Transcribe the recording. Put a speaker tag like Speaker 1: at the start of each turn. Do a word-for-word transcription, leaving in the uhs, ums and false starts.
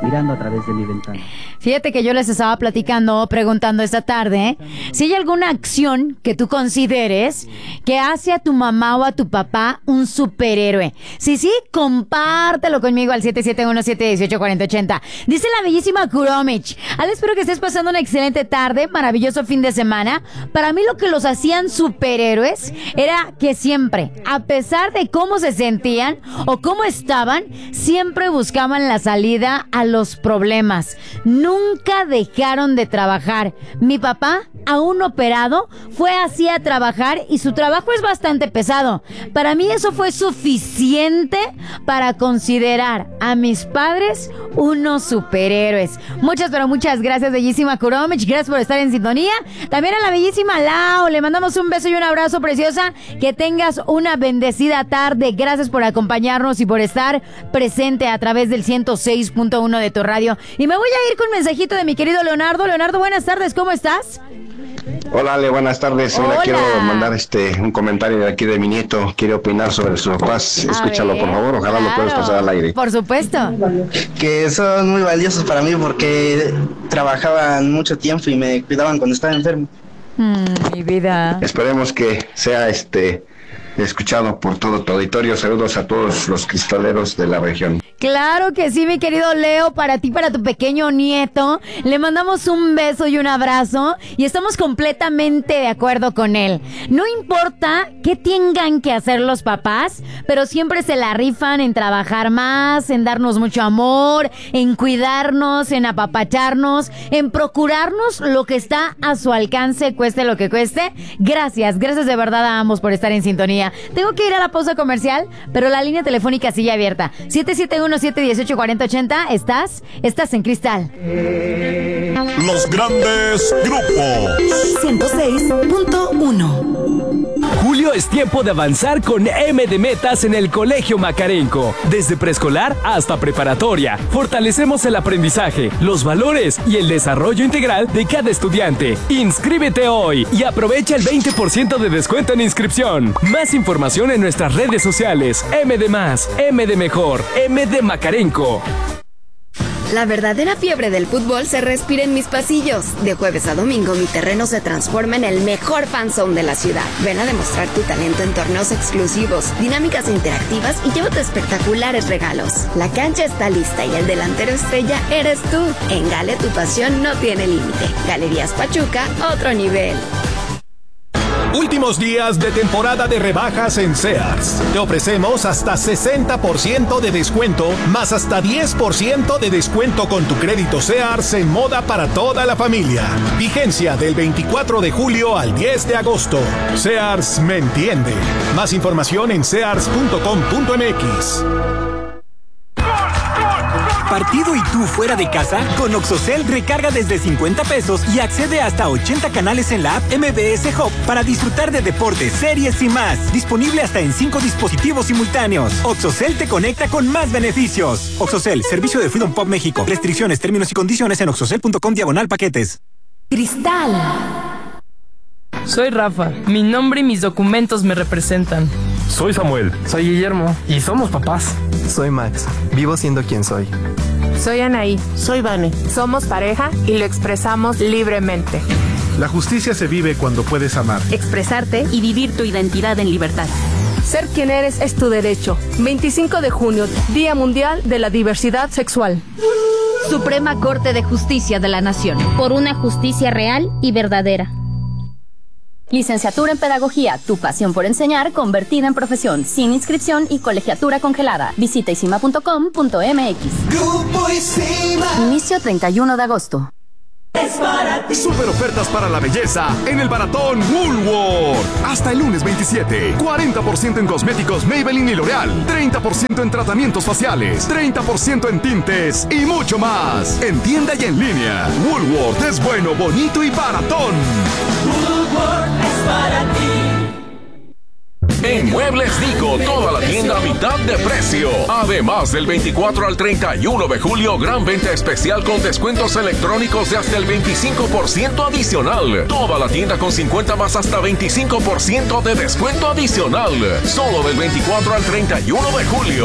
Speaker 1: mirando a través de mi ventana.
Speaker 2: Fíjate que yo les estaba platicando, preguntando esta tarde, ¿eh? si hay alguna acción que tú consideres que hace a tu mamá o a tu papá un superhéroe. Si sí, compártelo conmigo al siete siete uno, siete uno ocho, cuatro cero ocho cero. Dice la bellísima Kuromich: Ale, espero que estés pasando una excelente tarde, maravilloso fin de semana. Para mí lo que los hacían superhéroes era que siempre, a pesar de cómo se sentían o cómo estaban, siempre buscaban la salida a los problemas. Nunca dejaron de trabajar. Mi papá, aún operado, fue así a trabajar y su trabajo es bastante pesado. Para mí eso fue suficiente para considerar a mis padres unos superhéroes. Muchas, pero muchas gracias, bellísima Kuromich. Gracias por estar en sintonía. También a la bellísima Lau, le mandamos un beso y un abrazo, preciosa. Que tengas una bendecida tarde. Gracias por acompañarnos y por estar presente a través del ciento seis punto uno de tu radio. Y me voy a ir con un mensajito de mi querido Leonardo. Leonardo, buenas tardes, ¿cómo estás?
Speaker 3: Hola Ale, buenas tardes. Mira, quiero mandar este un comentario de aquí de mi nieto. Quiere opinar sobre sus papás. Escúchalo, ver, por favor. Ojalá claro, lo puedas pasar al aire.
Speaker 2: Por supuesto.
Speaker 4: Que son muy valiosos para mí porque trabajaban mucho tiempo y me cuidaban cuando estaba enfermo.
Speaker 2: Mm, mi vida.
Speaker 3: Esperemos que sea este escuchado por todo tu auditorio. Saludos a todos los cristaleros de la región.
Speaker 2: Claro que sí, mi querido Leo, para ti, para tu pequeño nieto. Le mandamos un beso y un abrazo y estamos completamente de acuerdo con él. No importa qué tengan que hacer los papás, pero siempre se la rifan en trabajar más, en darnos mucho amor, en cuidarnos, en apapacharnos, en procurarnos lo que está a su alcance, cueste lo que cueste. Gracias, gracias de verdad a ambos por estar en sintonía. Tengo que ir a la pausa comercial, pero la línea telefónica sigue abierta. siete siete uno, siete uno ocho, cuatro cero ocho cero. ¿Estás? Estás en Cristal.
Speaker 5: Los grandes grupos.
Speaker 6: ciento seis punto uno.
Speaker 7: Julio es tiempo de avanzar con M de Metas en el Colegio Macarenco. Desde preescolar hasta preparatoria, fortalecemos el aprendizaje, los valores y el desarrollo integral de cada estudiante. Inscríbete hoy y aprovecha el veinte por ciento de descuento en inscripción. Más información en nuestras redes sociales. M de Más, M de Mejor, M de Macarenco.
Speaker 8: La verdadera fiebre del fútbol se respira en mis pasillos. De jueves a domingo, mi terreno se transforma en el mejor fanzone de la ciudad. Ven a demostrar tu talento en torneos exclusivos, dinámicas interactivas y llévate espectaculares regalos. La cancha está lista y el delantero estrella eres tú. En Gale, tu pasión no tiene límite. Galerías Pachuca, otro nivel.
Speaker 5: Últimos días de temporada de rebajas en Sears. Te ofrecemos hasta sesenta por ciento de descuento, más hasta diez por ciento de descuento con tu crédito Sears en moda para toda la familia. Vigencia del veinticuatro de julio al diez de agosto. Sears me entiende. Más información en sears punto com punto m x.
Speaker 9: ¿Partido y tú fuera de casa? Con Oxocel recarga desde cincuenta pesos y accede hasta a ochenta canales en la app M B S Hub para disfrutar de deportes, series y más. Disponible hasta en cinco dispositivos simultáneos. Oxocel te conecta con más beneficios. Oxocel, servicio de Freedom Pop México. Restricciones, términos y condiciones en oxocel punto com diagonal paquetes.
Speaker 6: Cristal.
Speaker 10: Soy Rafa. Mi nombre y mis documentos me representan.
Speaker 11: Soy Samuel.
Speaker 12: Soy Guillermo.
Speaker 11: Y somos papás.
Speaker 12: Soy Max. Vivo siendo quien soy.
Speaker 13: Soy Anaí.
Speaker 14: Soy Vane.
Speaker 13: Somos pareja y lo expresamos libremente.
Speaker 15: La justicia se vive cuando puedes amar,
Speaker 16: expresarte y vivir tu identidad en libertad.
Speaker 13: Ser quien eres es tu derecho. veinticinco de junio, Día Mundial de la Diversidad Sexual.
Speaker 16: Suprema Corte de Justicia de la Nación.
Speaker 17: Por una justicia real y verdadera.
Speaker 18: Licenciatura en Pedagogía, tu pasión por enseñar convertida en profesión, sin inscripción y colegiatura congelada. Visita isima punto com punto m x.
Speaker 19: Grupo Isima.
Speaker 18: Inicio treinta y uno de agosto.
Speaker 19: Es para ti.
Speaker 5: Super ofertas para la belleza en el Baratón Woolworth. Hasta el lunes veintisiete. cuarenta por ciento en cosméticos Maybelline y L'Oreal. treinta por ciento en tratamientos faciales. treinta por ciento en tintes y mucho más. En tienda y en línea. Woolworth es bueno, bonito y baratón.
Speaker 19: Woolworth es para ti.
Speaker 20: En Muebles Dico, toda la tienda a mitad de precio. Además, del veinticuatro al treinta y uno de julio, gran venta especial con descuentos electrónicos de hasta el veinticinco por ciento adicional. Toda la tienda con cincuenta más hasta veinticinco por ciento de descuento adicional. Solo del veinticuatro al treinta y uno de julio.